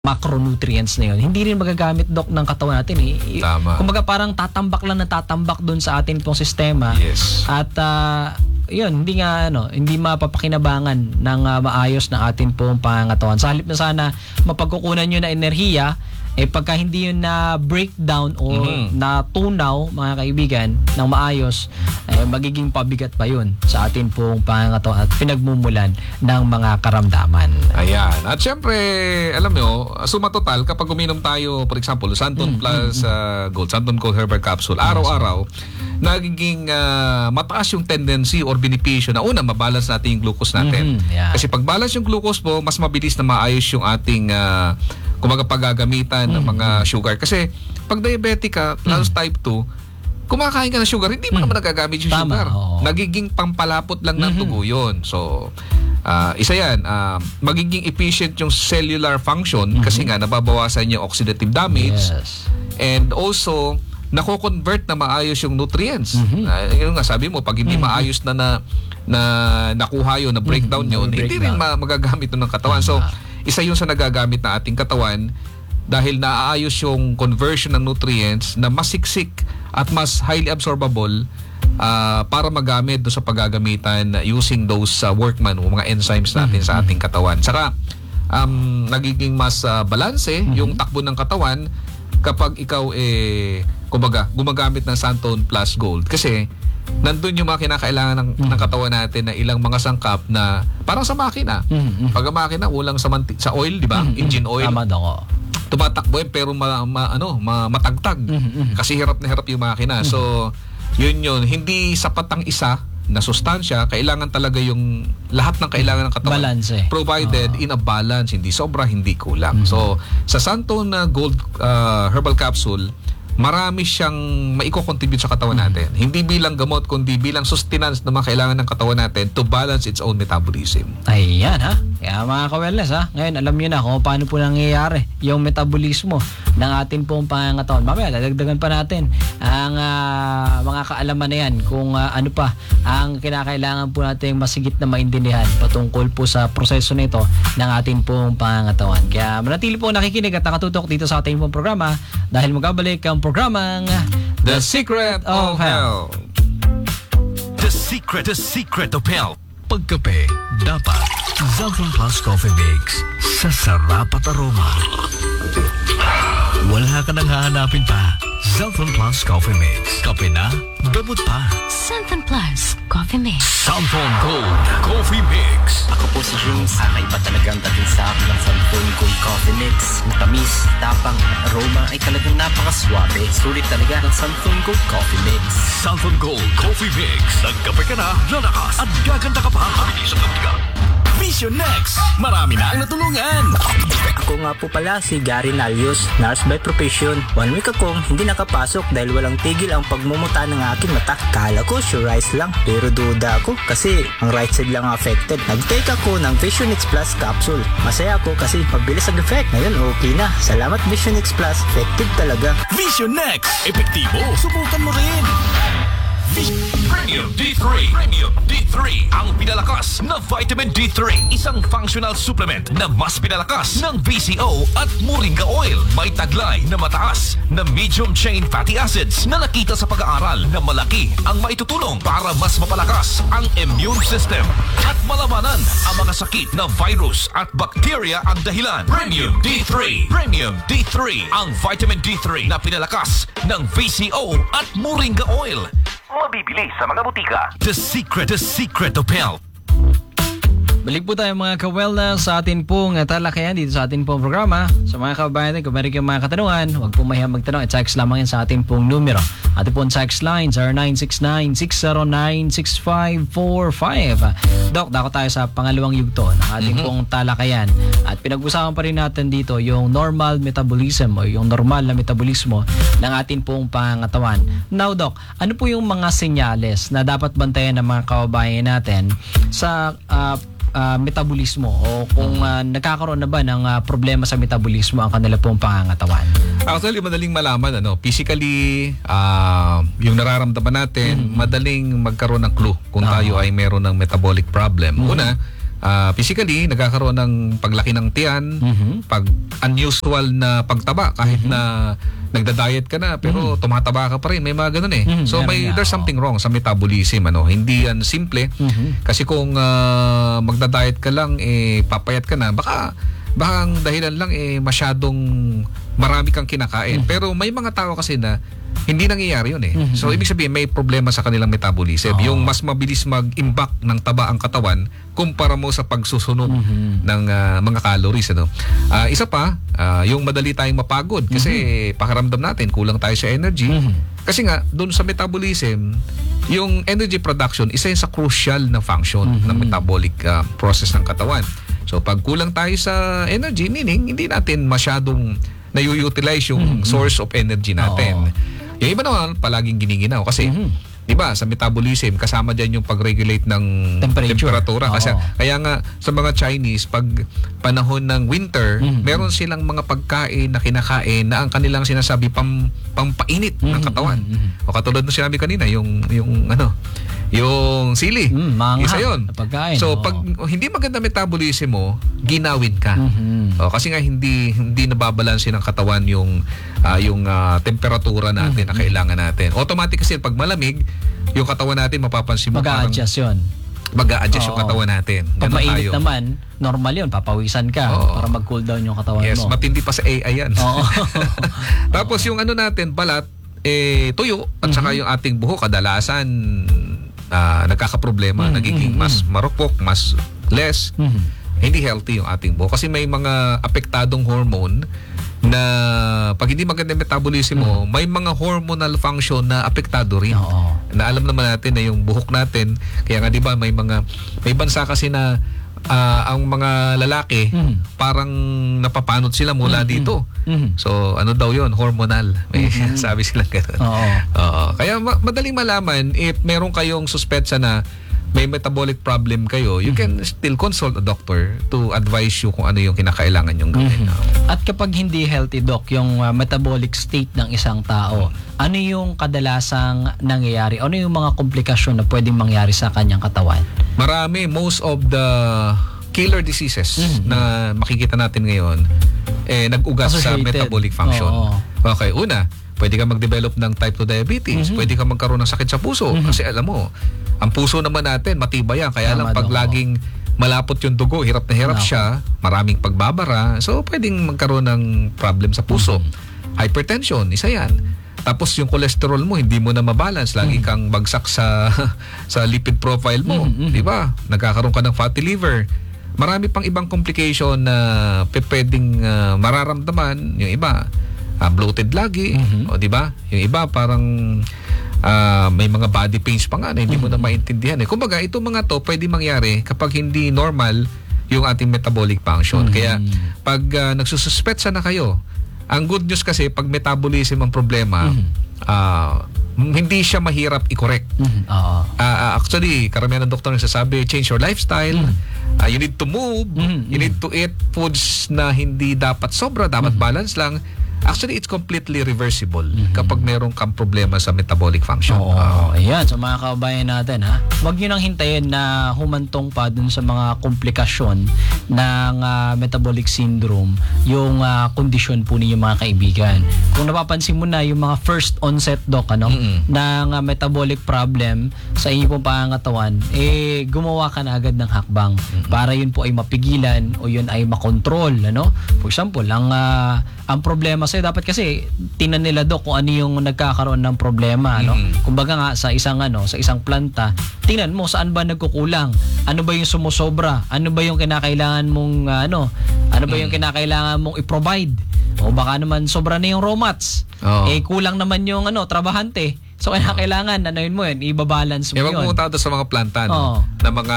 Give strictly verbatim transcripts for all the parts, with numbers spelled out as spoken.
macronutrients na yun, hindi rin magagamit, Doc, ng katawan natin eh. Tama. Kumbaga parang tatambak lang na tatambak doon sa atin pong sistema. Yes. At uh, yun, hindi nga ano, hindi mapapakinabangan ng uh, maayos ng atin pong pangangatawan. Sa halip na sana mapagkukunan nyo na enerhiya, eh pagka hindi yun na breakdown o mm-hmm. na tunaw, mga kaibigan, ng maayos, eh, magiging pabigat pa yun sa atin pong pangangatawan at pinagmumulan ng mga karamdaman. Ayan. At syempre, alam nyo, suma total, kapag uminom tayo, for example, Santon mm-hmm. plus uh, Gold, Santon Gold Herbal Capsule, araw-araw, nagiging uh, mataas yung tendency or benepisyo na una, mabalance natin yung glucose natin. Mm-hmm. Yeah. Kasi pag balance yung glucose mo, mas mabilis na maayos yung ating uh, kumaga paggagamitan mm-hmm. ng mga sugar. Kasi pag diabetic ka, lalo mm-hmm. type two, kumakain ka ng sugar, hindi mo mm-hmm. naman nagagamit yung Tama, sugar. oo. Nagiging pampalapot lang ng mm-hmm. dugo yun. So, uh, isa yan. Uh, magiging efficient yung cellular function mm-hmm. kasi nga nababawasan yung oxidative damage. Yes. And also, nako-convert na maayos yung nutrients. Mm-hmm. Uh, yun nga, sabi mo, pag hindi mm-hmm. maayos na na, na nakuha yun, na breakdown mm-hmm. yun, breakdown. hindi rin ma- magagamit nun ng katawan. Uh-huh. So, isa yun sa nagagamit na ating katawan dahil naaayos yung conversion ng nutrients na mas siksik at mas highly absorbable uh, para magamit do sa paggagamitan using those uh, workman o mga enzymes natin mm-hmm. sa ating katawan. Saka, um, nagiging mas uh, balanse mm-hmm. yung takbo ng katawan kapag ikaw eh, kumbaga, gumagamit ng Santon Plus Gold. Kasi, nandun yung mga kinakailangan ng, mm-hmm. ng katawan natin na ilang mga sangkap na parang sa makina. Mm-hmm. Pag ang makina, ulang sa, manti- sa oil, di ba? Mm-hmm. Engine oil. Tama daw. Tumatakbo yun, pero ma, ma, ano, ma, matagtag. Mm-hmm. Kasi hirap na hirap yung makina. Mm-hmm. So, yun yun. Hindi sapat ang isa na sustansya. Kailangan talaga yung lahat ng kailangan ng katawan. Balance eh. Provided uh-huh. in a balance. Hindi sobra, hindi kulang. Mm-hmm. So, sa Santon uh, Gold uh, Herbal Capsule, marami siyang maiko-contribute sa katawan natin. Mm-hmm. Hindi bilang gamot, kundi bilang sustenance na mga kailangan ng katawan natin to balance its own metabolism. Ayan ha. Kaya mga ka-wellness ha, ngayon alam nyo na kung paano po nangyayari yung metabolismo ng ating pong pangangatawan. Mamaya, dadagdagan pa natin ang uh, mga kaalaman na yan kung uh, ano pa ang kinakailangan po natin masigit na maintindihan patungkol po sa proseso nito ng ating pong pangangatawan. Kaya manatili po nakikinig at nakatutok dito sa ating pong programa dahil magabalik ang programang The Secret of Health. The Secret, The Secret of Health. Pagkape, dapat Zalfron Plus Coffee Mix sa sarap at aroma. Wala ka nang hahanapin pa. Zalfron Plus Coffee Mix. Kape na, dabot pa. Zalfron Plus Coffee Mix. Zalfron Gold Coffee Mix. Ako po si James. Kakaiba talagang dating sa akin ng Zalfron Gold Coffee Mix. Ang tamis, tapang at aroma ay talagang napakaswabe. Sulit talaga ng Zalfron Gold Coffee Mix. Zalfron Gold Coffee Mix. Nagkape ka na, lalakas at gaganda ka pa. Mabilis ang kaptiga. Vision Next. Marami na ang natulungan. Ako nga po pala si Gary Nalios, nurse by profession. One week akong hindi nakapasok dahil walang tigil ang pagmumuta ng aking mata. Kala ko sure eyes lang, pero duda ako kasi ang right side lang affected. Nag-take ako ng Vision X Plus capsule. Masaya ako kasi mabilis ang effect. Ngayon okay na. Salamat Vision X Plus, effective talaga. Vision Next. Epektibo. Subukan mo rin. Premium D three. Premium D three. Ang pinalakas na vitamin D three. Isang functional supplement na mas pinalakas ng V C O at Moringa Oil. May taglay na mataas na medium chain fatty acids na nakita sa pag-aaral na malaki ang maitutulong para mas mapalakas ang immune system at malamanan ang mga sakit na virus at bacteria ang dahilan. Premium D three. Premium D three. Ang vitamin D three na pinalakas ng V C O at Moringa Oil. Mabibili sa mga butika. The Secret, The Secret of Health. Balik po tayo mga ka-wellness sa atin pong talakayan dito sa atin pong programa. Sa mga kababayan natin, kung meron kayong mga katanungan, huwag pong mahiyang magtanong. I-text lamang yan sa atin pong numero. Ating pong text line zero nine six nine, six zero nine, six five four five. Doc, dako tayo sa pangalawang yugto ng ating mm-hmm. pong talakayan. At pinag-usapan pa rin natin dito yung normal metabolism o yung normal na metabolismo ng ating pong pangatawan. Now, Doc, ano po yung mga senyales na dapat bantayan ng mga kababayan natin sa uh, Uh, metabolismo o kung uh, nagkakaroon na ba ng uh, problema sa metabolismo ang kanila pong pangangatawan? Actually, madaling malaman, ano, physically, uh, yung nararamdaman natin, mm-hmm. madaling magkaroon ng clue kung uh-huh. tayo ay meron ng metabolic problem. Mm-hmm. Una, ah, physically, nagkakaroon ng paglaki ng tiyan, Mhm. pag unusual na pagtaba, kahit na nagda-diet ka na, pero tumataba ka pa rin. May mga ganun eh. Mhm, So, meron may, nga, there's oo. something wrong sa metabolism. Ano? Hindi yan simple. Mhm. Kasi kung ah, magda-diet ka lang, eh, papayat ka na, baka, baka ang dahilan lang, eh, masyadong marami kang kinakain. Pero may mga tao kasi na hindi nangyayari yun eh. So, ibig sabihin, may problema sa kanilang metabolism. Oo. Yung mas mabilis mag-imbak ng taba ang katawan kumpara mo sa pagsusunog ng ah, mga calories. Ano? Ah, isa pa, ah, yung madali tayong mapagod kasi pakiramdam natin, kulang tayo sa energy. Kasi nga, doon sa metabolism, yung energy production, isa yun sa crucial na function ng metabolic ah, process ng katawan. So, pag kulang tayo sa energy, meaning, hindi natin masyadong nayu-utilize yung source of energy natin. Yung iba naman, palaging giniginaw. Kasi, di ba, sa metabolism, kasama dyan yung pag-regulate ng Temperature. temperatura. Kasi, Oo. kaya nga, sa mga Chinese, pag panahon ng winter, meron silang mga pagkain na kinakain na ang kanilang sinasabi, pam, pampainit ng katawan. O katulad na sinabi kanina, yung, yung ano, yung sili. Mm, manghang Isa yun. na pagkain, So, oo. pag hindi maganda metabolism mo, ginawin ka. Mhm. O, kasi nga hindi hindi nababalanse ng katawan yung ah, yung ah, temperatura natin na kailangan natin. Automatic kasi pag malamig, yung katawan natin mapapansin mo parang Mag-a-adjust yun. mag-a-adjust yung Oo. katawan natin. Pag Ganun mainit tayo. naman, normal yun. Papawisan ka Oo. para mag-cool down yung katawan Yes, mo. matindi pa sa A I yan. Oo. Tapos yung ano natin, balat, eh, tuyo, at saka yung ating buhok, kadalasan ah, nagkakaproblema, nagiging mas marupok, mas less, hindi healthy yung ating buhok. Kasi may mga apektadong hormone na pag hindi maganda yung metabolism mo, may mga hormonal function na apektado rin. Oo. Na alam naman natin na yung buhok natin, kaya nga di ba may mga, may bansa kasi na ah, ang mga lalaki, Mhm. parang napapanot sila mula dito. Mhm. So, ano daw yon hormonal. May sabi silang gano'n. Oo. Oo. Kaya ma- madaling malaman if meron kayong suspetsa na may metabolic problem kayo, you can still consult a doctor to advise you kung ano yung kinakailangan yung gawin. At kapag hindi healthy, Doc, yung uh, metabolic state ng isang tao, ano yung kadalasang nangyayari? Ano yung mga komplikasyon na pwedeng mangyari sa kanyang katawan? Marami, most of the killer diseases na makikita natin ngayon, eh, nag-ugat sa Associated. metabolic function. Oo. Okay, una, pwede ka mag-develop ng type two diabetes, pwede ka magkaroon ng sakit sa puso, kasi alam mo, ang puso naman natin, matibay yan. Kaya Tama lang pag daw, laging malapot yung dugo, hirap na hirap Nako. siya, maraming pagbabara, so pwedeng magkaroon ng problem sa puso. Hypertension, isa yan. Tapos yung cholesterol mo, hindi mo na mabalance. Lagi kang bagsak sa sa lipid profile mo. Di ba? Nagkakaroon ka ng fatty liver. Marami pang ibang complication na pe- pwedeng ah, mararamdaman. Yung iba, ah, bloated lagi. O di ba? Yung iba parang ah, may mga body pains pa nga na hindi mo na maintindihan. Eh. Kumbaga, itong mga to pwede mangyari kapag hindi normal yung ating metabolic function. Kaya pag uh, nagsususpetsa na kayo, ang good news kasi pag metabolism ang problema, ah, hindi siya mahirap i-correct. Mhm. Oo. Ah, ah, actually, karamihan ng doktor nagsasabi, change your lifestyle. Ah, you need to move. You need to eat foods na hindi dapat sobra, dapat balance lang. Actually, it's completely reversible kapag meron kang problema sa metabolic function. Oo, Ah, ayan. So mga kababayan natin, ha, huwag nyo nang hintayin na humantong pa dun sa mga komplikasyon ng ah, metabolic syndrome, yung ah, kondisyon po ninyo mga kaibigan. Kung napapansin mo na yung mga first onset, Doc, ano, Mm-mm. ng ah, metabolic problem sa inyong pong pangangatawan, eh, gumawa ka na agad ng hakbang para yun po ay mapigilan o yun ay makontrol, ano? For example, ang, ah, ang problema sa'yo, dapat kasi tingnan nila, Doc, kung ano yung nagkakaroon ng problema, no? Mm. Kumbaga nga sa isang ano, sa isang planta, tingnan mo saan ba nagkukulang? Ano ba yung sumusobra? Ano ba yung kinakailangan mong uh, ano? Ano ba yung kinakailangan mong i-provide? O baka naman sobra na yung raw mats. Oo. Eh kulang naman yung ano, trabahante. So kinakailangan ano yun mo yun, i-balance mo Eh, wag yun. mo punta doon sa mga planta, no? Oo. Na mga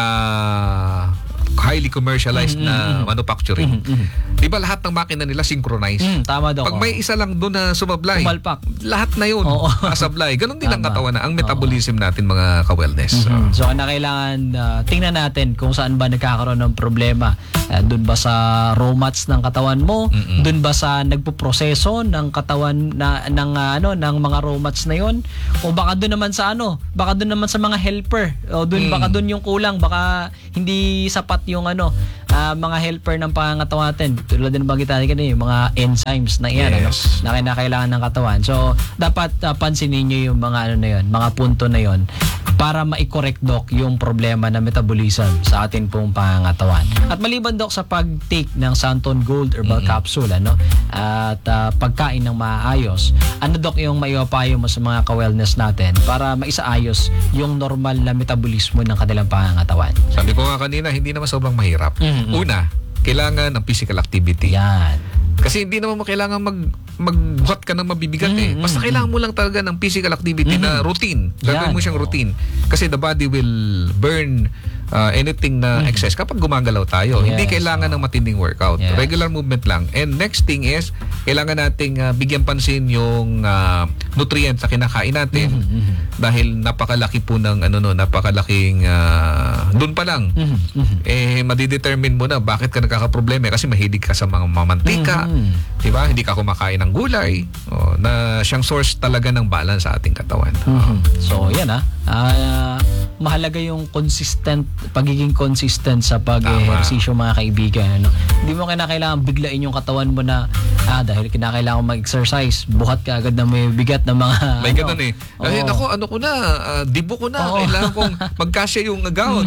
highly commercialized na manufacturing. Di ba lahat ng makina nila synchronized? Mm, tama daw. Pag may isa lang doon na sumablay, Pumalpak. lahat na yun Oo. kasablay. Ganon din ang Tama. katawan na, ang metabolism natin mga ka-wellness. So, Mhm. So, na kailangan uh, tingnan natin kung saan ba nagkakaroon ng problema. Uh, doon ba sa raw mats ng katawan mo? Doon ba sa nagpoproseso ng katawan na ng uh, ano ng mga raw mats na 'yon? O baka doon naman sa ano? Baka doon naman sa mga helper. O doon Mm. baka doon yung kulang, baka hindi sapat yung ano, ah, mga helper ng pangangatawan natin. Tulad din bagay tayo kanina, yung mga enzymes na yan, Yes. ano, na kinakailangan ng katawan. So, dapat uh, pansinin nyo yung mga ano na yun, mga punto na yun para ma-correct, Doc, yung problema na metabolism sa atin pong pangangatawan. At maliban, Doc, sa pag-take ng Santon Gold Herbal Mm-hmm. Capsule, ano, at uh, pagkain ng maayos, ano, Doc, yung maipapayo mo sa mga ka-wellness natin para maisaayos yung normal na metabolismo ng kanilang pangangatawan? Sabi ko nga kanina, hindi naman sobrang mahirap. Mhm. Una, kailangan ng physical activity. Yan. Kasi hindi naman mo kailangan mag magbuhat ka ng mabibigat eh. Mm, Basta mm, kailangan mo lang talaga ng physical activity na routine. Yan, Gagawin mo siyang oo. routine. Kasi the body will burn uh, anything na excess kapag gumagalaw tayo. Hindi Yes, kailangan ng matinding workout. Yes. Regular movement lang. And next thing is, kailangan nating uh, bigyan pansin yung uh, nutrients na kinakain natin. Dahil napakalaki po ng ano no, napakalaking uh, doon pa lang. Eh madidetermine mo na bakit ka nagkakaproblema kasi mahilig ka sa mga mamantika. Mhm. 'Di ba? Hindi ka kumakain ng gulay. Oh, na siyang source talaga ng balance sa ating katawan. Mhm. So, yan ah. Ah, mahalaga yung consistent, pagiging consistent sa pag-ehersisyo, mga kaibigan. Ano? Hindi mo kinakailangan biglain yung katawan mo na, ah, dahil kinakailangan mag-exercise, buhat ka agad na may bigat na mga, May ano. ganun eh. Ay, Oo. nako, ano ko na, ah, dibo ko na. Oo. Kailangan kong magkasya yung gown.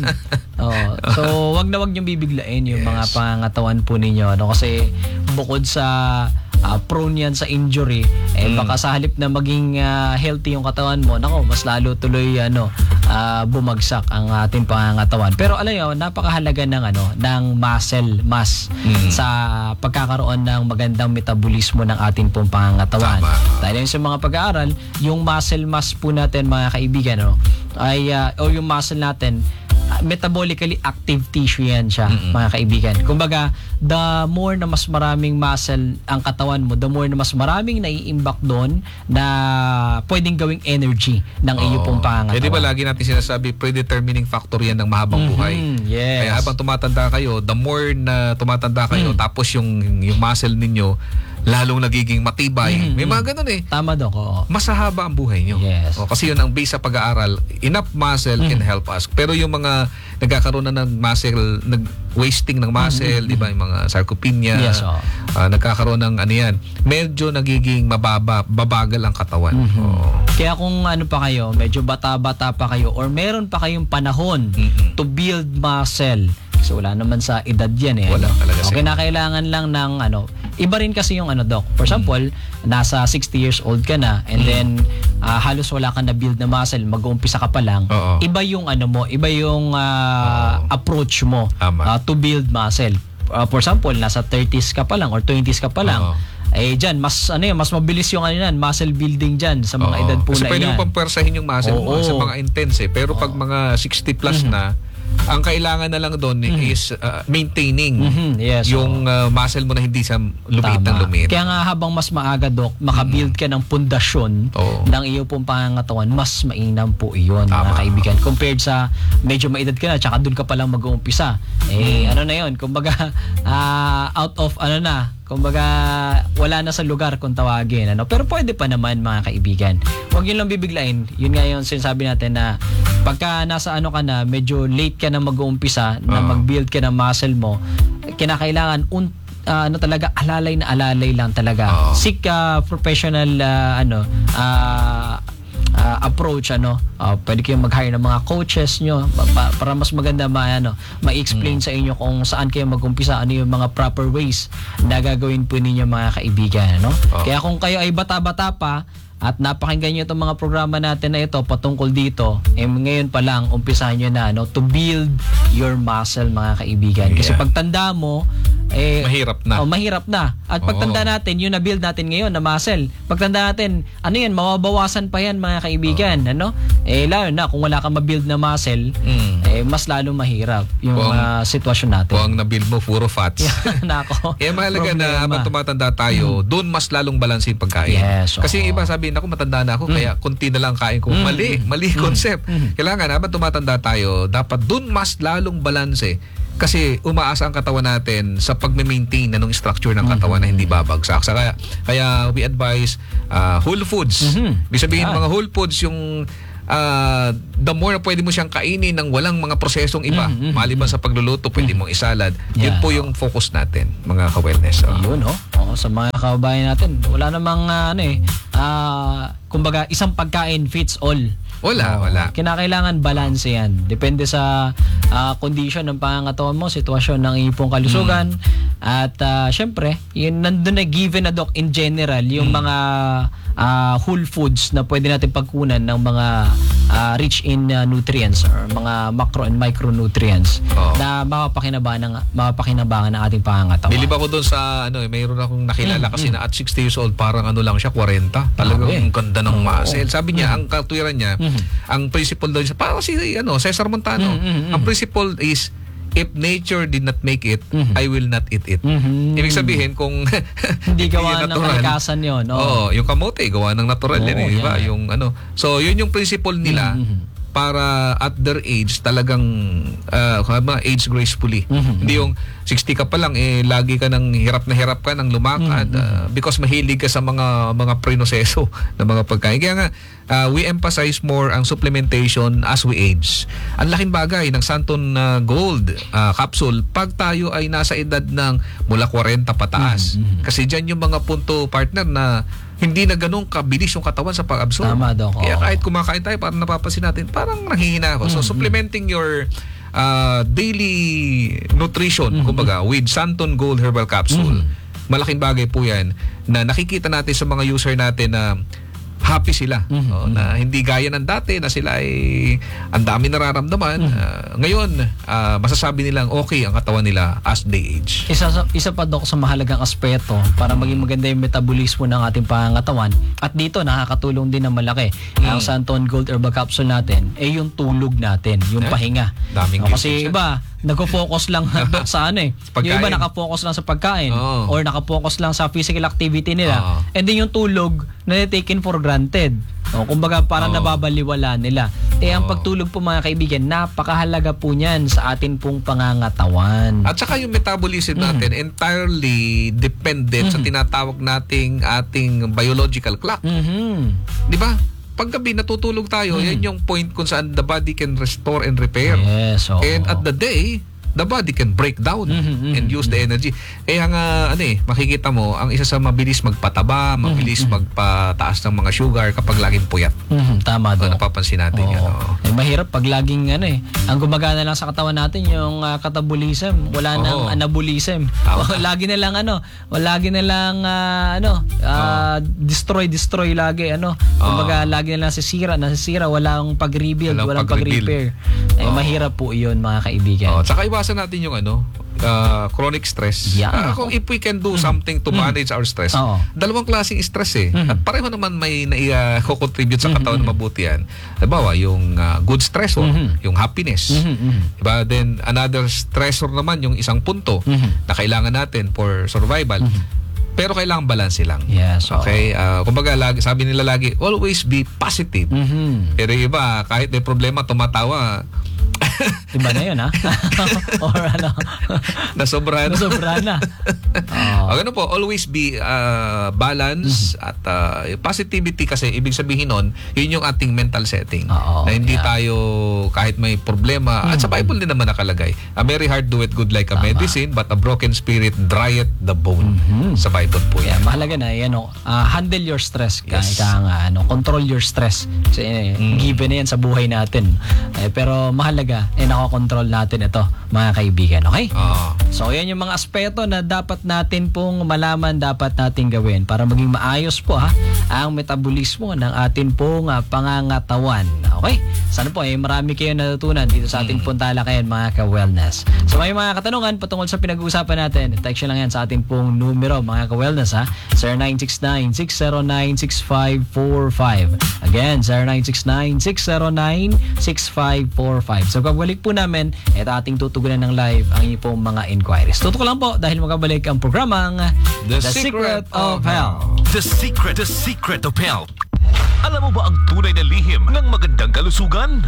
Oo. So, wag na wag niyong bibiglain yung Yes. mga pangangatawan po ninyo. Ano? Kasi bukod sa ah, prone yan sa injury, eh Mm. baka sa halip na maging ah, healthy yung katawan mo, nako, mas lalo tuloy ano, ah, bumagsak ang ating pangangatawan. Pero alam niyo, napakahalaga ng ano, ng muscle mass Mm. sa pagkakaroon ng magandang metabolismo ng ating pong pangangatawan. Tama. Dahil sa mga pag-aaral, yung muscle mass po natin, mga kaibigan, ano, ay ah, o yung muscle natin, ah, metabolically active tissue yan siya, mga kaibigan. Kumbaga, the more na mas maraming muscle ang katawan mo, the more na mas maraming naiimbak doon na pwedeng gawing energy ng iyo pong pangangatawan. Eh, di ba lagi natin sinasabi, predetermining factor yan ng mahabang buhay. Mhm, yes. Kaya habang tumatanda kayo, the more na tumatanda kayo, tapos yung, yung muscle ninyo, lalong nagiging matibay. May mga ganun eh. Tama, Dok. Oo. Mas hahaba ang buhay nyo. Yes. O, kasi yun ang base sa pag-aaral. Enough muscle can help us. Pero yung mga nagkakaroon na ng muscle, nag-wasting ng muscle, di ba? Yung mga sarcopenia, Yes, oo. ah, nagkakaroon ng ano yan, medyo nagiging mababa, babagal ang katawan. Oo. Kaya kung ano pa kayo, medyo bata-bata pa kayo or meron pa kayong panahon Mhm. to build muscle. Kasi wala naman sa edad yan eh. Wala ano? talaga O, sa kinakailangan lang ng ano, iba rin kasi yung ano, Doc. For example, nasa sixty years old ka na and then ah, halos wala kang na build na muscle, mag-uumpisa ka pa lang. Oo. Iba yung ano mo, iba yung ah, approach mo Tama. ah, to build muscle. Ah, for example, nasa thirties ka pa lang or twenties ka pa lang. Oo. Eh dyan, mas ano yan, mas mabilis yung ano yan, muscle building dyan sa mga Oo. edad po Kasi na pwede yan. mo pang pwersahin yung muscle mo Oo. sa mga intense eh. Pero pag mga sixty plus na, ang kailangan na lang doon is uh, maintaining Mhm, yes, yung uh, muscle mo na hindi sa lumiit ng Tama. lumiit. Kaya nga habang mas maaga, Doc, makabuild ka ng pundasyon Oo. ng iyo pong pangangatawan, mas mainam po iyon, mga Tama. kaibigan. Compared sa medyo maedad ka na, tsaka doon ka palang mag-uumpisa. Eh, ano na yun, kumbaga, ah, out of, ano na, kumbaga, wala na sa lugar kung tawagin. Ano? Pero pwede pa naman, mga kaibigan. Huwag yun lang bibiglain. Yun nga yung sinasabi natin na pagka nasa ano ka na, medyo late ka na mag-uumpisa, na Oo. mag-build ka ng muscle mo, kinakailangan un ah, ano talaga, alalay na alalay lang talaga. Oo. Seek ah, professional ah, ano ah, ah, approach, ano. Ah, pwede kayong mag-hire ng mga coaches nyo pa- pa- para mas maganda ma ano, ma-explain sa inyo kung saan kayo mag-umpisa, ano yung mga proper ways na gagawin po ninyo, mga kaibigan, ano. Oo. Kaya kung kayo ay bata-bata pa at napakinggan nyo itong mga programa natin na ito patungkol dito, eh ngayon pa lang, umpisahan nyo na, no, to build your muscle, mga kaibigan. Kasi Yeah. pagtanda mo, eh, Mahirap na. Oh, mahirap na. At pagtanda Oo. natin, yung na-build natin ngayon na muscle, pagtanda natin, ano yan, mababawasan pa yan, mga kaibigan. Ano? Eh, lalo na, kung wala kang ma-build na muscle, Mm. eh, mas lalo mahirap yung Kung- ah, sitwasyon natin. Kung ang na-build mo, puro fats. Nako. Kaya mahalaga Problema. na habang tumatanda tayo, doon mas lalong balansin pagkain. Yes, Kasi oo. yung iba sabihin, ako matanda na ako, kaya konti na lang kain ko. Mali, mali concept. Kailangan habang tumatanda tayo, dapat doon mas lalong balanse. Kasi umaasa ang katawan natin sa pag-maintain na nung structure ng katawan na hindi babagsak. So, kaya, kaya we advise uh, whole foods. Mhm. Ibig sabihin, Yan. mga whole foods yung uh, the more na pwede mo siyang kainin ng walang mga prosesong iba. Mm, mm, Maliban sa pagluluto, pwede mong isalad. Yun Yeah. po yung focus natin, mga ka-wellness. Oh. Yun, oh. Oo, sa mga kababayan natin, wala namang ah, ano eh, ah, kumbaga isang pagkain fits all. Wala, Oo. wala. Kinakailangan balance yan. Depende sa ah, condition ng pangangatawan mo, sitwasyon ng iyong kalusugan. At ah, syempre, yun nandun na given na doc in general, yung mga ah, whole foods na pwede natin pagkunan ng mga ah, rich in ah, nutrients or mga macro and micronutrients Oo. na mapapakinabangan ng, mapapakinabangan ng ating pangangatawan. Bilib ako doon sa ano, eh, mayroon akong nakilala kasi na at sixty years old parang ano lang siya, forty. Talagang Grabe. ang ganda ng muscle. Sabi niya, ang katuwiran niya, Mhm. ang principle doon siya, parang si ano, Cesar Montano. Mhm, mhm, Ang principle is, if nature did not make it, Mhm. I will not eat it. Mhm. Ibig sabihin, kung Hindi gawa yun ng natural, kalikasan yun. Oo, Oo. yung kamote, gawa ng natural Oo, yan, eh, di ba? yan. Yung ano. So, yun yung principle nila Mhm. para at their age talagang uh, age gracefully. Mhm. Hindi yung sixty ka pa lang eh lagi ka nang hirap na hirap ka nang lumakad uh, because mahilig ka sa mga mga prinoseso na mga pagkain. Kaya nga uh, we emphasize more ang supplementation as we age. Ang laking bagay ng Santon uh, Gold uh, capsule pag tayo ay nasa edad ng mula forty pataas. Kasi diyan yung mga punto, partner, na hindi na ganun kabilis yung katawan sa pag-absorb. Tama, Doc. Kaya Oo. kahit kumakain tayo, parang napapansin natin, parang nanghihina ako. So, supplementing your uh, daily nutrition, kumbaga, with Santon Gold Herbal Capsule, malaking bagay po yan na nakikita natin sa mga user natin na happy sila. Oh, na hindi gaya ng dati na sila ay ang dami nararamdaman. Ah, ngayon, ah, masasabi nilang okay ang katawan nila as they age. Isa, sa- isa pa doc sa mahalagang aspeto para maging maganda yung metabolismo ng ating pangangatawan. At dito nakakatulong din ng malaki ang Santon Gold Herbal Capsule natin eh yung tulog natin, yung Eh, pahinga. daming No, kasi research yan. iba nagfo-focus lang doc sa ano eh. Sa Yung iba pagkain. nakafocus lang sa pagkain Oo. or nakafocus lang sa physical activity nila. Oo. And then yung tulog na taken for granted. O, kumbaga parang Oo. nababaliwala nila. Eh ang Oo. pagtulog po mga kaibigan, napakahalaga po niyan sa atin pong pangangatawan. At saka yung metabolism natin entirely dependent sa tinatawag nating ating biological clock. Mhm. Di ba? Paggabi natutulog tayo, yan yung point kung saan the body can restore and repair. Yes, oo. And at the day, the body can break down Mhm, mhm, and use the energy. Kaya nga, ano eh, makikita mo, ang isa sa mabilis magpataba, mabilis magpataas ng mga sugar kapag laging puyat. Mhm, tama So, doon. napapansin natin Oo. yan. oo. Eh, mahirap pag laging ano eh, ang gumagana lang sa katawan natin yung ah, catabolism, wala nang Oo. anabolism. Tama. O, lagi na lang ano, o lagi na lang ah, ano, ah, destroy destroy lagi ano. Kumbaga lagi na lang sisira, nasisira, walang pag-rebuild, Walang walang, pag-rebuild. pag-repair. Eh Oo. mahirap po 'yun mga kaibigan. Oh, tsaka iwasan natin yung ano, uh, chronic stress. Yeah. Ah, kung if we can do something to manage our stress. Oo. Dalawang klaseng stress eh. At pareho naman may nai-contribute sa katawan na mabuti yan. Halimbawa, yung uh, good stressor, yung happiness. Mhm, mhm. Diba? Then another stressor naman yung isang punto Mhm. na kailangan natin for survival. Pero kailangan balance lang. Yes, oo. Okay? Ah, kumbaga, lagi, sabi nila lagi, always be positive. Mhm. Pero yung iba, kahit may problema, tumatawa. Iba na 'yun ha. Or ano. Nasobrahan. Nasobra na. Oo. O, ganun po, always be uh, balance at uh, positivity kasi ibig sabihin nun, yun yung ating mental setting. Oo, na hindi yeah. tayo kahit may problema. At sa Bible din naman nakalagay, a merry heart doeth good like a medicine, but a broken spirit drieth the bone. Sa Bible po Yeah, yan. mahalaga na yan, ano, ah, handle your stress ka, Yes. ika nga, ano, control your stress. Kasi eh, given na yan sa buhay natin. Eh, pero mahalaga, eh, nakokontrol natin ito, mga kaibigan. Okay? Oo. So, yan yung mga aspeto na dapat natin pong malaman, dapat natin gawin para maging maayos po ha, ang metabolismo ng atin pong ah, pangangatawan. Okay? Sana po, eh, marami kayo natutunan dito sa ating pong talakayan, mga ka-wellness. So, may mga katanungan patungkol sa pinag-uusapan natin, text nyo lang yan sa ating pong numero, mga ka-wellness ha, zero nine six nine, six zero nine, six five four five. Again, zero nine six nine, six zero nine, six five four five. So, pagbalik po namin, ito ating tutugunan ng live ang inyong pong mga inquiries. Tutok lang po dahil magkabalik ang programang The Secret of Health. The secret, the secret of health. Alam mo ba ang tunay na lihim ng magandang kalusugan?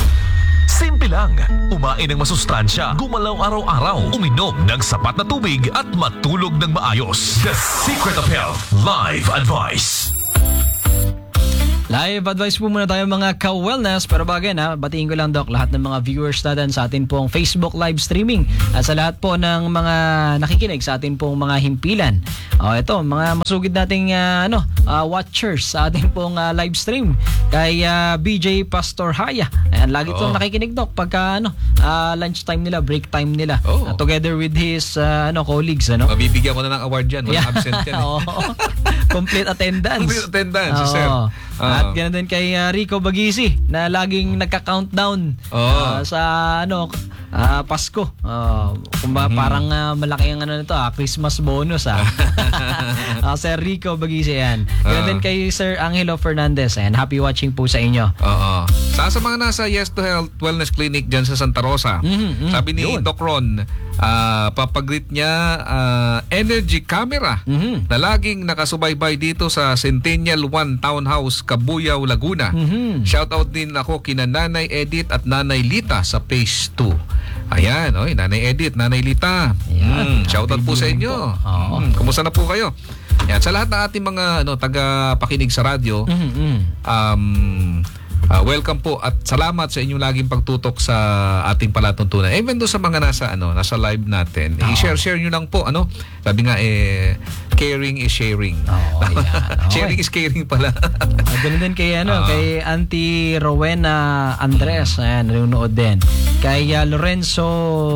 Simple lang. Umain ng masustansya, gumalaw araw-araw, uminom ng sapat na tubig at matulog ng maayos. The Secret of Health Live Advice. Live advice po muna tayo mga ka-wellness. Pero bagay na, batiin ko lang Doc lahat ng mga viewers natin sa atin pong Facebook live streaming at sa lahat po ng mga nakikinig sa atin pong mga himpilan. O ito, mga masugid nating uh, ano, uh, watchers sa atin pong uh, live stream. Kay uh, B J Pastor Haya. Ayan, lagi itong Oo. nakikinig Doc pagka ano, uh, lunch time nila, break time nila. Oo. Uh, together with his uh, ano colleagues. Ano? Mabibigyan ko na ng award dyan. Walang Yeah. absent yan. Eh. Oo. Complete attendance. Complete attendance, si Oo. sir. At Oo. ganoon din kay uh, Rico Bagisi na laging nagka-countdown Oo. uh, sa ano uh, Pasko. Uh, kumba Mhm. parang uh, malaki ang ano nito, ah, Christmas bonus ah. uh, Sir Rico Bagisi yan. Ganoon Oo. din kay Sir Angelo Fernandez. And happy watching po sa inyo. Oo. Sa, sa mga nasa Yes to Health Wellness Clinic dyan sa Santa Rosa, Mhm, mhm. sabi ni Yun. Doc Ron, ah, papagrit niya ah, energy camera Mhm. na laging nakasubaybay dito sa Centennial One Townhouse, Cabuyao, Laguna. Mhm. Shoutout din ako kina Nanay Edith at Nanay Lita sa Phase two. Ayan, oy, Nanay Edith, Nanay Lita. Ayan. Mm, shoutout Happy po sa viewing inyo. po. Oo. Mm, kumusta na po kayo? Yan, sa lahat ng ating mga ano, taga-pakinig sa radyo, Mhm, mhm. um, ah, welcome po at salamat sa inyong laging pagtutok sa ating palatuntunan. Even do sa mga nasa ano, nasa live natin, Oo. i-share share niyo lang po ano. Sabi nga eh caring is sharing. Oo, ayan. Okay. Sharing is caring pala. At ganun din kay ano, Ah. kay Auntie Rowena Andres, ayan, nanonood din. Kay uh, Lorenzo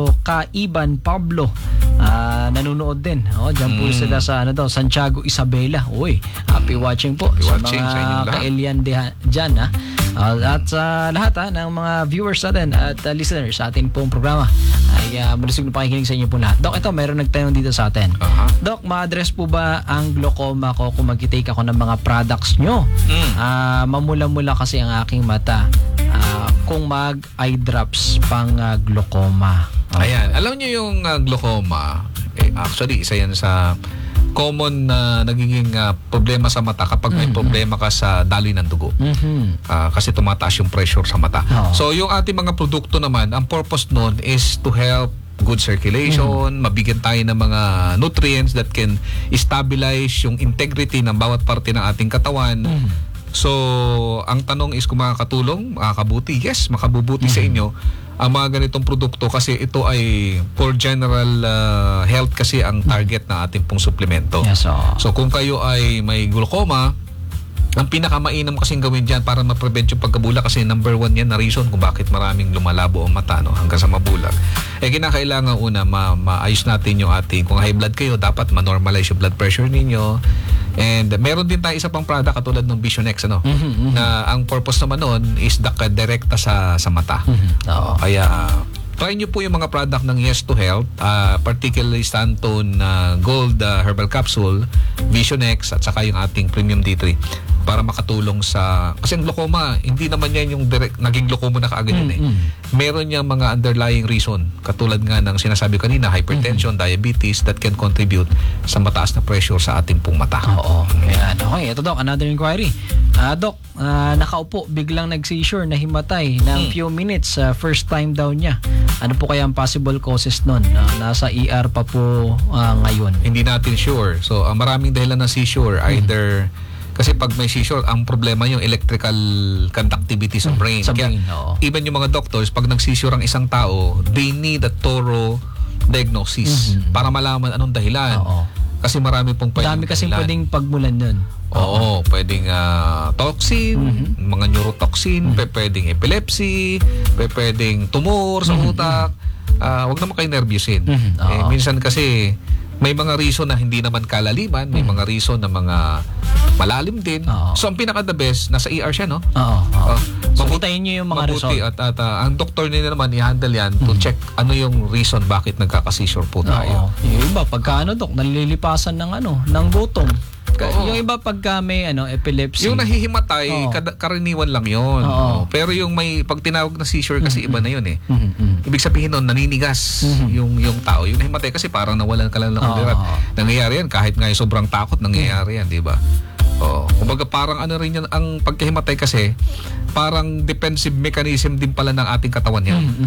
Kaiban Pablo, ah, nanonood din. Oh, diyan po Mm. sila sa ano daw, Santiago Isabela. Uy, happy watching po Happy sa watching mga sa inyong lahat. ka-Elian diha- dyan, ha. Ah, at sa lahat ha, ng mga viewers natin at uh, listeners sa ating pong programa ay uh, malusog na pakikinig sa inyo po lahat. Doc, ito, mayroon nagtanong dito sa atin. Aha. Doc, ma-address po ba ang glaucoma ko kung mag-take ako ng mga products nyo? Mm. Ah, mamula-mula kasi ang aking mata ah, kung mag-eye drops pang ah, glaucoma. Ayan, alam niyo yung uh, glaucoma, eh, actually isa yan sa common na nagiging uh, problema sa mata kapag may problema ka sa daloy ng dugo. Mhm. Ah, kasi tumataas yung pressure sa mata. Oo. So yung ating mga produkto naman, ang purpose nun is to help good circulation, mabigyan tayo ng mga nutrients that can stabilize yung integrity ng bawat parte ng ating katawan. So, ang tanong is kung makakatulong, makakabuti. Yes, makabubuti sa inyo ang mga ganitong produkto kasi ito ay for general uh, health kasi ang target ng ating pong suplemento. Yes, oo. So kung kayo ay may glaucoma, ang pinakamainam kasing gawin dyan para ma-prevent yung pagkabula kasi number one yan na reason kung bakit maraming lumalabo ang mata no, hanggang sa mabulag. Eh kinakailangan una ma maayos natin yung ating, kung high blood kayo, dapat ma-normalize yung blood pressure ninyo. And meron din tayo isa pang product katulad ng Vision X ano, Mhm, mhm. na ang purpose naman noon is direkta sa sa mata. Oo. Kaya try nyo po yung mga product ng Yes to Health, uh, particularly Stantone uh, Gold uh, Herbal Capsule, Vision X, at saka yung ating Premium D three para makatulong sa... Kasi ang glaucoma, hindi naman yan yung direct, naging glaucoma na kaagad yun eh. Mm, mm. Meron niyang mga underlying reason, katulad nga ng sinasabi kanina, hypertension, diabetes, that can contribute sa mataas na pressure sa ating pong mata. Oo. Ayan. Okay, ito Doc, another inquiry. Ah, Doc, ah, nakaupo, biglang nag-seizure, nahimatay ng few minutes, ah, first time daw niya. Ano po kaya ang possible causes nun? Ah, nasa E R pa po ah, ngayon. Hindi natin sure. So, ang maraming dahilan ng seizure, either kasi pag may seizure, ang problema yung electrical conductivity sa brain. Sa Kaya, brain, oo. even yung mga doctors, pag nag-seizure ang isang tao, they need a thorough diagnosis para malaman anong dahilan. Oo. Kasi marami pong pwedeng Dami kasing dahilan. pwedeng pagmulan nun. Oo, pwedeng ah, toxin, mga neurotoxin, pe- pwedeng epilepsy, pe- pwedeng tumor sa utak. Ah, wag naman kayo nervyusin. Mhm, oo. Eh, minsan kasi may mga reason na hindi naman kalaliman, may mga reason na mga malalim din. Oo. So ang pinaka the best nasa E R siya, no? Oo. oo. Oh, So, mabuti- hintayin nyo yung mga mabuti result. at, at ah, ang doktor nila naman i-handle yan to check ano yung reason bakit nagkaka-seizure po tayo. Oo. Yung iba, pagka ano, Dok, nalilipasan ng ano, ng gutom. Ka- Oo. Yung iba pagka may ano, epilepsy. Yung nahihimatay, Oo. kada- karaniwan lang yun. Oo. Pero yung may, pag tinawag na seizure kasi iba na yun eh. Mhm, mhm. Ibig sabihin nun, naninigas yung yung tao. Yung nahimatay kasi parang nawalan ka lang ng Oo. ulirat. Nangyayari yan, kahit nga yung sobrang takot, nangyayari yan, di ba? Oo. Kumbaga parang ano rin yan, ang pagkahimatay kasi, parang defensive mechanism din pala ng ating katawan yan.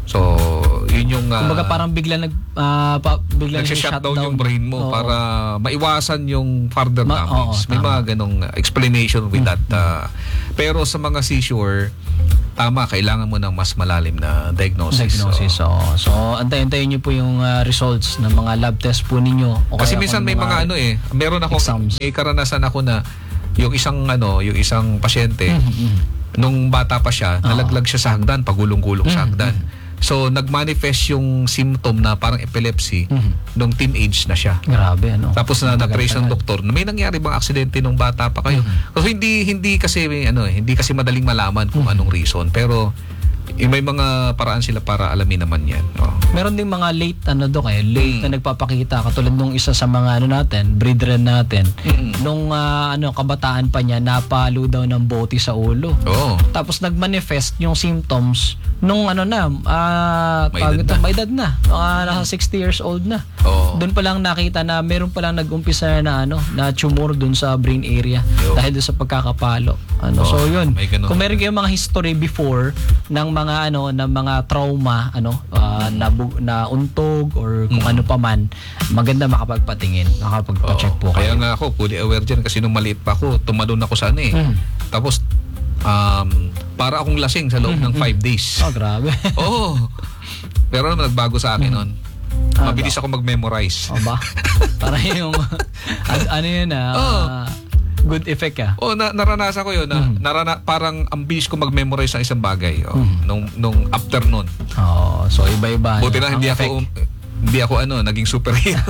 So, yun yung... Uh, Kumbaga parang bigla nag... Uh, pa, bigla nagsha-shutdown yung brain mo Oo. para maiwasan yung further Ma- damage. oo, May tama. mga ganong explanation with that. Uh, pero sa mga seizure, tama, kailangan mo ng mas malalim na diagnosis. Diagnosis. So, So, so antay-antayin niyo po yung uh, results ng mga lab test po ninyo. O kasi kaya minsan kung may mga ano eh, meron ako, exams. may karanasan ako na yung isang ano, yung isang pasyente, Mhm. nung bata pa siya, nalaglag siya sa hagdan, pagulong-gulong sa hagdan. So, nag-manifest yung symptom na parang epilepsy Mhm. nung teenage na siya. Grabe, ano? Tapos na na-trace ng Tagal-tagal. doktor na may nangyari bang aksidente nung bata pa kayo. Kasi hindi hindi kasi ano eh, hindi kasi madaling malaman kung anong reason, pero eh, may mga paraan sila para alamin naman 'yan. Oh. Meron ding mga late ano dok eh, late na nagpapakita katulad nung isa sa mga ano natin, breeder natin. Mm. Nung ah, ano kabataan pa niya napalo daw ng bote sa ulo. Oh. Tapos nagmanifest yung symptoms nung ano na, ah May tawag edad ito, na. may edad na. Mga nasa sixty years old na. Oo. Doon pa lang nakita na meron pa lang nag-umpisa na ano, na tumor doon sa brain area Yo. dahil doon sa pagkakapalo. Ano, Oo, so yun. may ganun. Kung meron kayong mga history before ng mga ano, ng mga trauma, ano, ah, na bu- na untog or kung ano pa man, maganda makapagpatingin, makapagpa-check Oo. po Kaya kayo. nga ako, fully aware dyan kasi nung maliit pa ako, tumalon ako sa ano eh. Mm. Tapos um, para akong lasing sa loob ng five days. Oh, grabe. Oo. Pero naman nagbago sa akin nun. Ah, Mabilis ako mag-memorize. O ba? Para yung an- ano yun ah, Oo. good effect ah. Oh, na, naranasan ko 'yun. Na, Mhm. narana, parang ang bilis ko mag-memorize ng isang bagay oh, nung nung afternoon. Oh, so iba-iba. Buti ano, na hindi ang ako effect. um, hindi ako ano, naging superhero.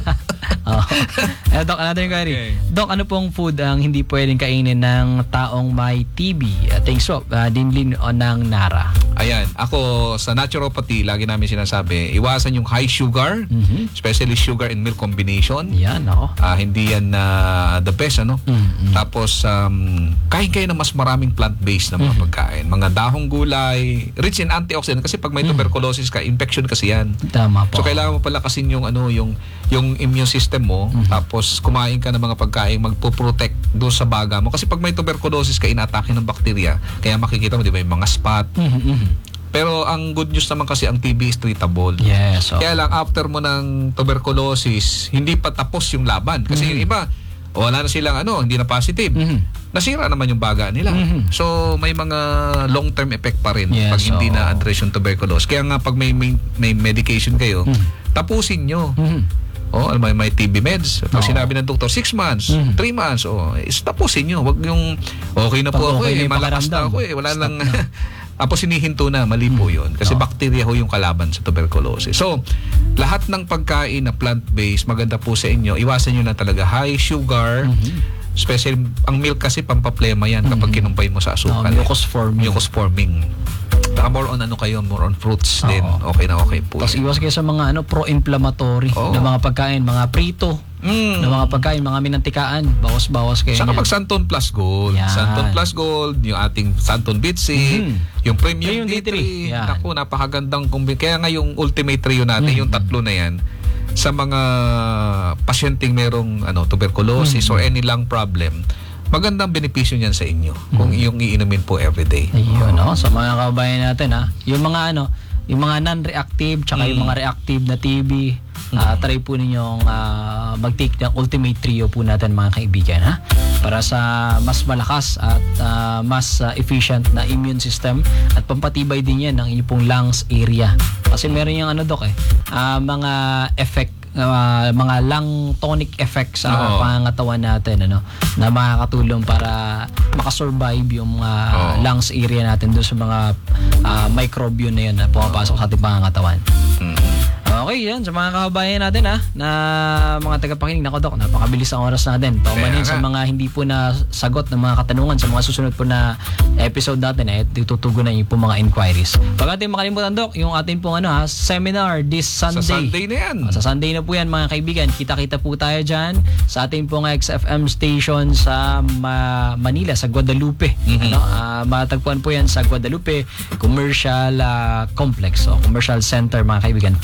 Oh. Eh, Doc, another inquiry. Okay. Doc, ano pong food ang hindi pwedeng kainin ng taong may T B? Uh, thanks po. Uh, Dinlin o ng Nara. Ayan, ako sa naturopathy, lagi namin sinasabi, iwasan yung high sugar, Mhm. especially sugar and milk combination. Yan, ako. Ah, hindi yan na the best ano. Mhm. Tapos um, kain kayo ng mas maraming plant-based na mga pagkain, mga dahong gulay, rich in antioxidant kasi pag may tuberculosis ka, infection kasi yan. Tama po. So kailangan mo palakasin yung ano yung yung immune system mo, tapos kumain ka ng mga pagkain magpo-protect doon sa baga mo kasi pag may tuberculosis ka inatake ng bakterya, kaya makikita mo di ba yung mga spot. Mhm, mhm. Pero ang good news naman kasi ang T B is treatable. Yes. So, Kaya lang after mo ng tuberculosis, hindi pa tapos yung laban kasi yung iba wala na silang ano, hindi na positive. Mhm. Nasira naman yung baga nila. Mhm. So may mga long-term effect pa rin Yes, pag hindi oo. na address yung tuberculosis. Kaya nga pag may may, may medication kayo, tapusin nyo. Mhm. Oh, alam mo, may T B meds. Pag Oo. sinabi ng doktor, six months, Mhm. three months, oh, is tapusin nyo. Wag yung, okay na po Pag ako okay na eh, yung malakas na pakiramdam, ako eh, wala stop nang... na. Tapos sinihinto na, mali po yun. Kasi Oo. bacteria ho yung kalaban sa tuberculosis. So, lahat ng pagkain na plant-based, maganda po sa inyo. Iwasan nyo na talaga high sugar, especially ang milk kasi pampaplema yan kapag kinumpay mo sa asukal. Oh, mucus forming. Mucus forming. Saka more on ano kayo, more on fruits din. Oo. Okay na okay po. Tapos yan. iwas kayo sa mga ano pro-inflammatory Oo. na mga pagkain, mga prito, Mm. na mga pagkain, mga minantikaan, bawas-bawas kayo. Saka niyan. pag Santon Plus Gold. Yan. Santon Plus Gold, yung ating Santon Bitsi, Mhm. yung Premium, Premium D D three. three. Yan. Naku, napakagandang kumbi. Kaya nga yung Ultimate Trio natin, Mhm. yung tatlo na yan, sa mga pasyenteng merong ano, tuberculosis Mhm. or any lung problem, magandang benepisyo niyan sa inyo kung yung iinumin po everyday. Ayun, no? Sa mga kababayan natin, ha? Yung mga ano, yung mga non-reactive, tsaka yung Mm. mga reactive na T B, ah, try po ninyong ah, mag-take ng Ultimate Trio po natin, mga kaibigan, ha? Para sa mas malakas at ah, mas ah, efficient na immune system at pampatibay din yan ng inyong pong lungs area. Kasi meron yung ano, Dok, eh, ah, mga effect, ah, mga lung tonic effect sa Oo. pangangatawan natin, ano, na makakatulong para makasurvive yung ah, Oo. lungs area natin doon sa mga ah, microbiome na yun na pumapasok sa ating pangangatawan. Mhm. Okay, yan. Sa mga kababayan natin, ha, na mga tagapakinig, nako Dok, napakabilis ang oras natin. Paumanin Kaya sa nga. mga hindi po na sagot ng mga katanungan sa mga susunod po na episode natin, eh, tutugunan yung po mga inquiries. Pag ating makalimutan, Dok, yung ating pong ano, ha, seminar this Sunday. Sa Sunday na yan. Ah, Sa Sunday na po yan, mga kaibigan. Kita-kita po tayo dyan sa ating pong X F M station sa Ma- Manila, sa Guadalupe. Mhm. Ano, ah, matagpuan po yan sa Guadalupe Commercial ah, Complex o Commercial Center, mga kaibigan. Fourth floor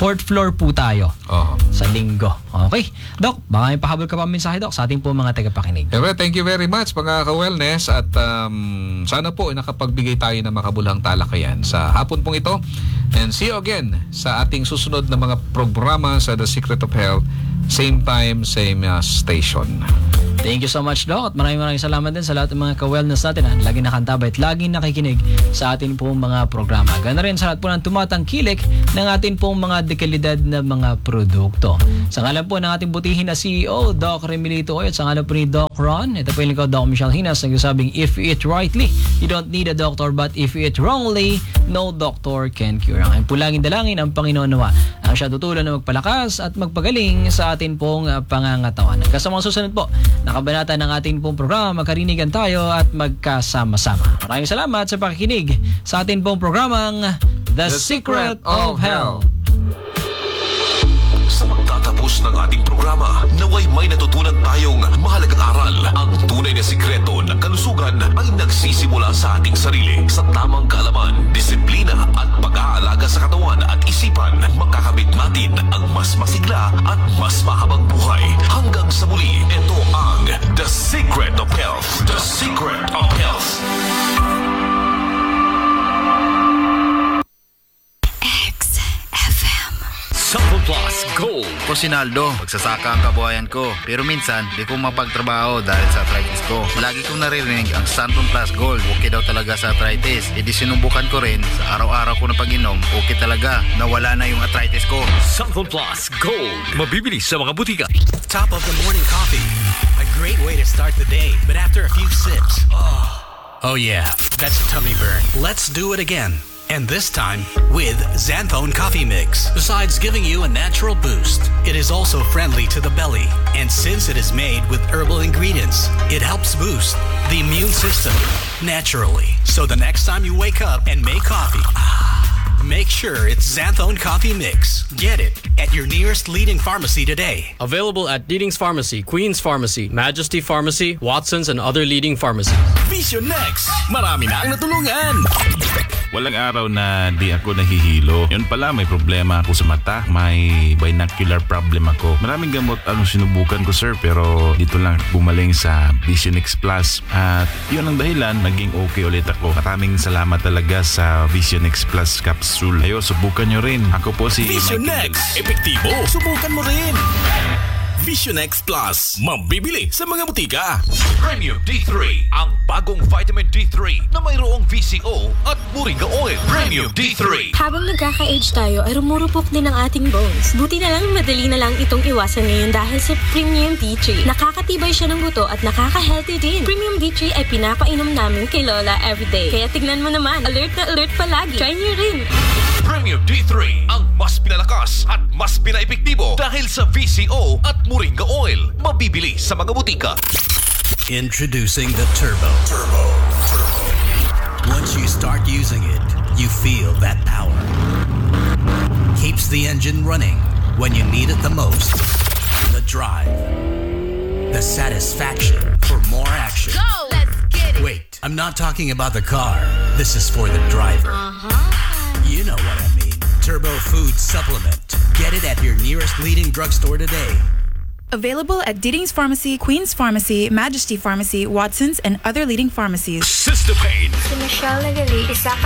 sure po tayo Oo. sa linggo. Okay. Doc, baka may pahabol ka pa mensahe, Doc, sa ating po mga tagapakinig. Siyempre, thank you very much mga ka-wellness at um, sana po ay nakapagbigay tayo ng makabuluhang talakayan sa hapon pong ito. And see you again sa ating susunod na mga programa sa The Secret of Health. Same time, same uh, station. Thank you so much, Doc. At maraming maraming salamat din sa lahat ng mga ka-wellness natin na lagi nakantabay at lagi nakikinig sa atin pong mga programa. Ganoon rin sa lahat po ng tumatangkilik ng atin pong mga dekalidad na mga produkto. Sa ngalan po ng ating butihin na C E O, Doc Remilito Oy, at sa ngalan po ni Doc Ron, ito po yung lingkod, Doc Michelle Hinas, nagsasabing, if you eat rightly, you don't need a doctor, but if you eat wrongly, no doctor can cure. Ang po laging dalangin ang Panginoon nawa ang siya tutulan na magpalakas at magpagaling sa atin pong uh, pangangatawan. Kasama susunod po, nakabanata ng ating pong programa, magkarinigan tayo at magkasama-sama. Maraming salamat sa pakikinig sa ating pong programang The, The Secret, Secret of of Health. Sa magtatapos ng ating programa, naway may natutunan tayong mahalagang aral. Ang tunay na sikreto ng kalusugan ay nagsisimula sa ating sarili. Sa tamang kaalaman, disiplina at pag-aalaga sa katawan at isipan, makakamit natin ang mas masigla at mas mahabang buhay. Hanggang sa muli, ito ang The Secret of Health. The Secret of Health. X F M. Sample Plus Gold. Ako si Naldo, magsasaka ang kabuhayan ko. Pero minsan, di ko mapagtrabaho dahil sa arthritis ko. Lagi kong naririnig ang Santon Plus Gold. Okay daw talaga sa arthritis. E di sinubukan ko rin, sa araw-araw ko na pag-inom, okay talaga. Nawala na yung arthritis ko. Sample Plus Gold. Mabibili sa mga butika. Top of the morning coffee. A great way to start the day. But after a few sips, oh, oh yeah, that's a tummy burn. Let's do it again. And this time with Xanthone Coffee Mix. Besides giving you a natural boost, it is also friendly to the belly. And since it is made with herbal ingredients, it helps boost the immune system naturally. So the next time you wake up and make coffee, make sure it's Xanthone Coffee Mix. Get it at your nearest leading pharmacy today. Available at Deedings Pharmacy, Queen's Pharmacy, Majesty Pharmacy, Watson's, and other leading pharmacies. Vision Next. Marami na ang natulungan. Walang araw na di ako nahihilo. Yun pala, may problema ako sa mata. May binocular problem ako. Maraming gamot ang sinubukan ko, sir, pero dito lang bumaling sa Vision X Plus. At yun ang dahilan, naging okay ulit ako. Maraming salamat talaga sa Vision X Plus capsule. Ayo, subukan nyo rin. Ako po si Vision Michael Next. Epektibo. Subukan mo rin. Vision X Plus. Mabibili sa mga butika. Premium D three. Ang bagong vitamin D three na mayroong V C O at Moringa Oil. Premium D three. Habang nagkaka-age tayo ay rumurupok din ang ating bones. Buti na lang madali na lang itong iwasan ngayon dahil sa Premium D three. Nakakatibay siya ng buto at nakaka-healthy din. Premium D three ay pinapainom namin kay Lola everyday. Kaya tignan mo naman, alert na alert palagi. Try niyo rin. Premium D three. Ang mas pinalakas at mas pinaepektibo dahil sa V C O at Moringa Oil. Mabibili sa mga butika. Introducing the Turbo. Turbo. Turbo. Once you start using it, you feel that power. Keeps the engine running when you need it the most. The drive. The satisfaction for more action. Go! Let's get it! Wait, I'm not talking about the car. This is for the driver. Uh-huh. You know what I mean. Turbo Food Supplement. Get it at your nearest leading drugstore today. Available at Deedings Pharmacy, Queen's Pharmacy, Majesty Pharmacy, Watson's, and other leading pharmacies. Sister Pain. Si Michelle Nagali, isa